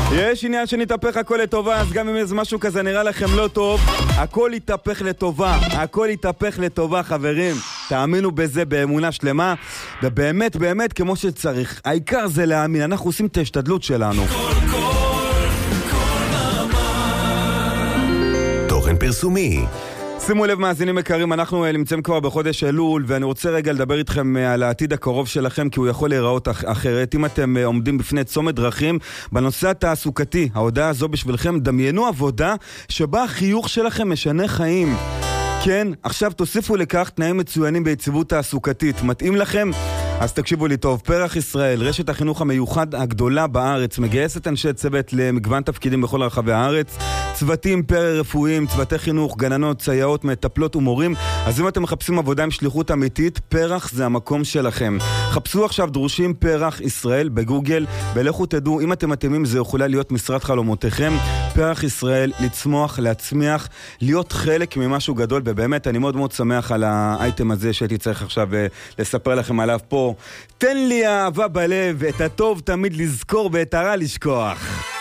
יש עניין שנתהפך הכל לטובה, אז גם אם איזה משהו כזה נראה לכם לא טוב, הכל יתהפך לטובה, הכל יתהפך לטובה, חברים. תאמינו בזה באמונה שלמה, ובאמת, באמת, כמו שצריך. העיקר זה להאמין, אנחנו עושים את ההשתדלות שלנו. תוכן פרסומי. שימו לב מאזינים יקרים, אנחנו נמצאים כבר בחודש אלול, ואני רוצה רגע לדבר איתכם על העתיד הקרוב שלכם, כי הוא יכול להיראות אחרת. אם אתם עומדים בפני צומת דרכים בנושא התעסוקתי, ההודעה הזו בשבילכם, דמיינו עבודה שבה החיוך שלכם משנה חיים. כן, עכשיו תוסיפו לכך תנאים מצוינים ביציבות תעסוקתית. מתאים לכם? אז תקשיבו לי טוב. פרח ישראל, רשת החינוך המיוחד הגדולה בארץ, מגייסת אנשי צוות למגוון תפקידים בכל רחבי הארץ, צוותים פרה-רפואיים, צוותי חינוך, גננות, סייעות, מטפלות ומורים. אז אם אתם מחפשים עבודה עם שליחות אמיתית, פרח זה המקום שלכם. חפשו עכשיו דרושים פרח ישראל בגוגל, ולכו תדעו, אם אתם מתאימים זה יכולה להיות משרת חלומותיכם. פרח ישראל, לצמוח, להצמיח, להיות חלק ממשהו גדול, ובאמת אני מאוד מאוד שמח על האייטם הזה שהייתי צריך עכשיו לספר לכם עליו פה. תן לי אהבה בלב, את הטוב תמיד לזכור ואת הרע לשכוח.